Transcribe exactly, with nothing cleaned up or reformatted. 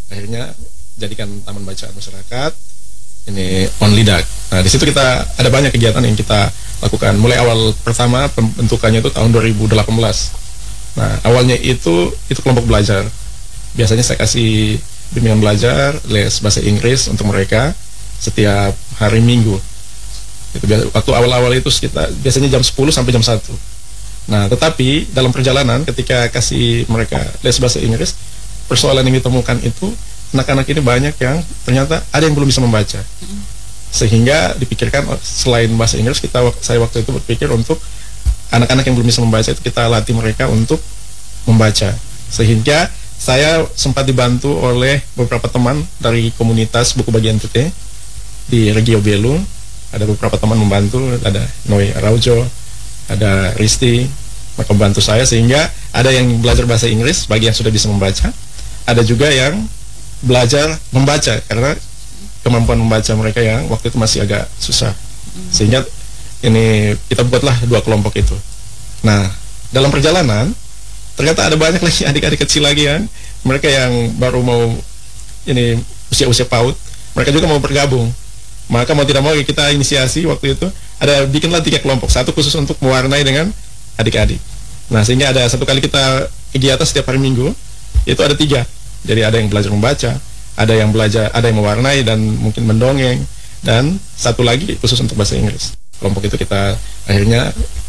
akhirnya jadikan taman bacaan masyarakat ini Onlidak. Nah, di situ kita ada banyak kegiatan yang kita lakukan. Mulai awal pertama pembentukannya itu tahun dua ribu delapan belas. Nah, awalnya itu itu kelompok belajar. Biasanya saya kasih bimbingan belajar, les bahasa Inggris untuk mereka setiap hari Minggu. Itu biasa, waktu awal-awal itu kita biasanya jam sepuluh sampai jam satu. Nah, tetapi dalam perjalanan ketika kasih mereka les bahasa Inggris, persoalan yang ditemukan itu anak-anak ini banyak yang ternyata ada yang belum bisa membaca. Sehingga dipikirkan selain bahasa Inggris, kita saya waktu itu berpikir untuk anak-anak yang belum bisa membaca itu kita latih mereka untuk membaca. Sehingga saya sempat dibantu oleh beberapa teman dari komunitas buku bagi N T T di Regio Belung. Ada beberapa teman membantu, ada Noe Araujo, ada Risti, mereka membantu saya sehingga ada yang belajar bahasa Inggris bagi yang sudah bisa membaca, ada juga yang belajar membaca karena kemampuan membaca mereka yang waktu itu masih agak susah, sehingga ini kita buatlah dua kelompok itu. Nah, dalam perjalanan ternyata ada banyak lagi adik-adik kecil lagi yang mereka yang baru mau ini usia-usia PAUD, mereka juga mau bergabung. Maka mau tidak mau kita inisiasi waktu itu ada bikinlah tiga kelompok, satu khusus untuk mewarnai dengan adik-adik. Nah, sehingga ada satu kali kita kegiatan setiap hari Minggu, itu ada tiga. Jadi ada yang belajar membaca, ada yang belajar, ada yang mewarnai dan mungkin mendongeng, dan satu lagi khusus untuk bahasa Inggris. Kelompok itu kita akhirnya